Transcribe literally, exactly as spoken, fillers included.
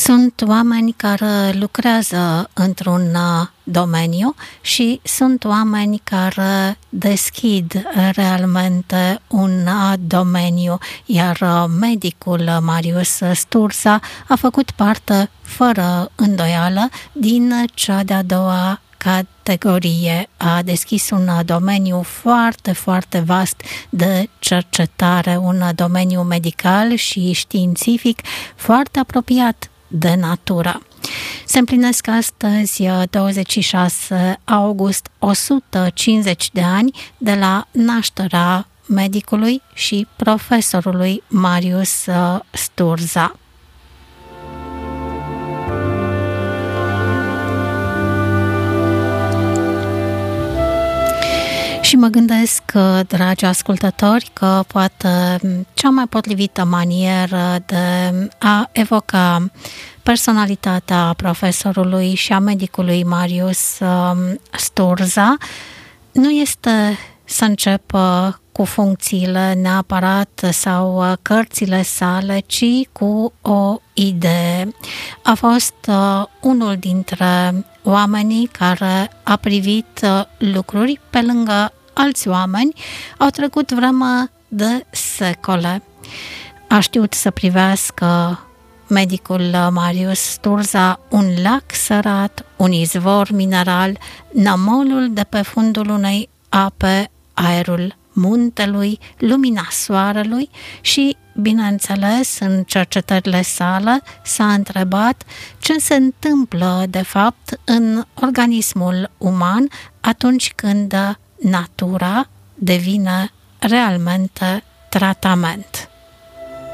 Sunt oameni care lucrează într-un domeniu și sunt oameni care deschid realmente un domeniu, iar medicul Marius Sturza a făcut parte, fără îndoială, din cea de-a doua categorie. A deschis un domeniu foarte, foarte vast de cercetare, un domeniu medical și științific foarte apropiat de natură. Se împlinesc astăzi, douăzeci și șase august, o sută cincizeci de ani de la nașterea medicului și profesorului Marius Sturza. Și mă gândesc, dragi ascultători, că poate cea mai potrivită manieră de a evoca personalitatea profesorului și a medicului Marius Sturza nu este să începă cu funcțiile neapărat sau cărțile sale, ci cu o idee. A fost unul dintre oamenii care a privit lucruri pe lângă alți oameni. Au trecut vreme de secole. A știut să privească medicul Marius Sturza un lac sărat, un izvor mineral, nămolul de pe fundul unei ape, aerul muntelui, lumina soarelui și, bineînțeles, în cercetările sale s-a întrebat ce se întâmplă de fapt în organismul uman atunci când natura devine realmente tratament.